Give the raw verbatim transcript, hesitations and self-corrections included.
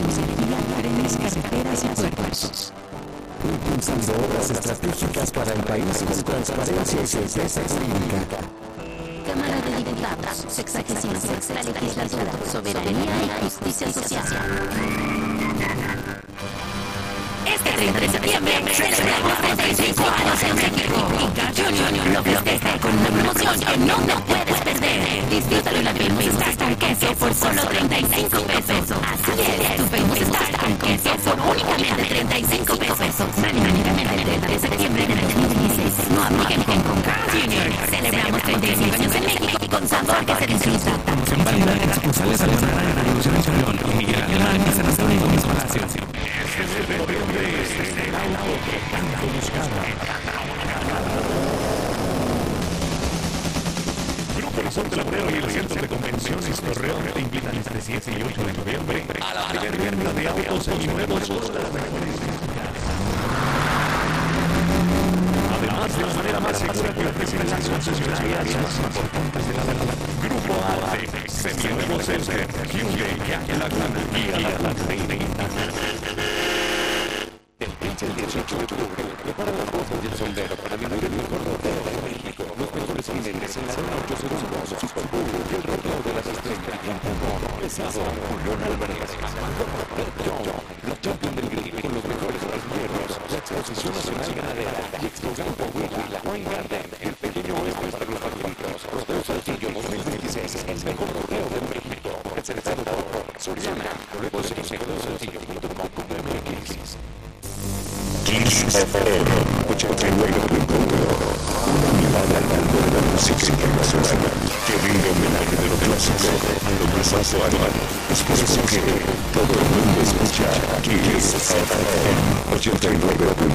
energía, trenes, carreteras y puertos. Impulsando obras estratégicas para el país con transparencia y certeza jurídica. Cámara de Diputados, sexagésima sexta legislatura, soberanía y justicia social. Este treinta de septiembre celebramos treinta y cinco años en México. Pikachu Junior lo festeja con una promoción que no te puedes perder. Disfrútalo en la Famous Star con queso por solo treinta y cinco pesos. Así es, tu Famous Star con queso por únicamente treinta y cinco pesos. Mágicamente el treinta de septiembre de dos mil dieciséis. No apliquen con Carl Junior Celebramos treinta y cinco años en México con sabor que se disfruta. Promoción válida en sucursales de la Revolución Nacional y Miguel Alemán y San Antonio y Gómez Palacio. Grupo Horizonte Laborero y el Centro de Convenciones Torreón te invitan este siete y ocho de noviembre a la primera venta de autos seminuevos. Además, de la manera más segura que ofrecen las concesionarias más importantes de la verdad. Grupo Arte, Seminuevos Center, Hyundai, Cadillac, Kia, la treinta. El quince y dieciocho de octubre, prepara las botas y el sombrero para vivir el mejor rodeo de México. Los mejores jinetes en la zona ocho segundos. Super Bowl y el rodeo de las estrellas. Pesado, Julián Álvarez. La Champion del Grill con los mejores brasileños. La exposición nacional ganadera y Expo Campo Wiki, la Wine Garden, el pequeño oeste para los favoritos. Rodeo Saltillo dos mil veintiséis, el mejor rodeo de México. Presentado por Soriana. Boletos en rodeo saltillo punto com punto m x. Kiss F M ochenta y nueve punto uno. Una mirada al mundo de la música internacional que rinde homenaje de lo clásico a lo más actual. Es por eso que todo el mundo escucha Kiss F M ochenta y nueve punto uno.